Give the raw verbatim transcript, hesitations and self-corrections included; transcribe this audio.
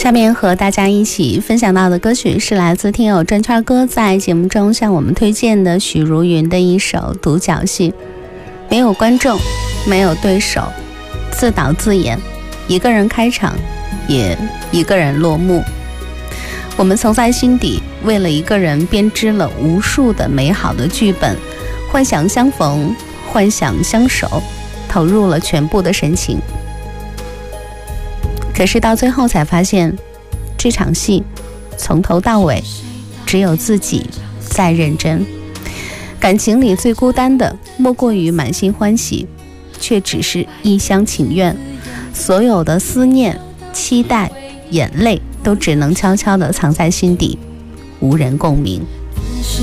下面和大家一起分享到的歌曲是来自听友转圈哥在节目中向我们推荐的许茹芸的一首《独角戏》。没有观众，没有对手，自导自演，一个人开场，也一个人落幕。我们曾在心底为了一个人编织了无数的美好的剧本，幻想相逢，幻想相守，投入了全部的深情。可是到最后才发现，这场戏从头到尾只有自己在认真。感情里最孤单的莫过于满心欢喜，却只是一厢情愿。所有的思念、期待、眼泪都只能悄悄地藏在心底，无人共鸣。